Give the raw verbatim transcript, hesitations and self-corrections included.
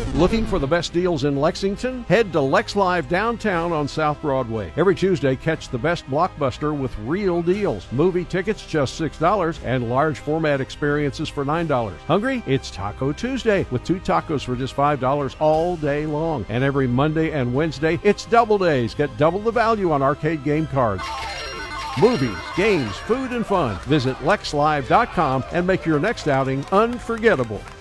Looking for the best deals in Lexington? Head to Lex Live downtown on South Broadway. Every Tuesday, catch the best blockbuster with real deals. Movie tickets just six dollars and large format experiences for nine dollars. Hungry? It's Taco Tuesday with two tacos for just five dollars all day long. And every Monday and Wednesday, it's double days. Get double the value on arcade game cards. Movies, games, food, and fun. Visit lex live dot com and make your next outing unforgettable.